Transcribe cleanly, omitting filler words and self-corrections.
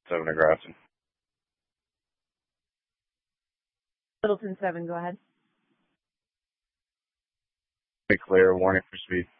7 to Grafton. Littleton 7, go ahead. Clear, warning for speed.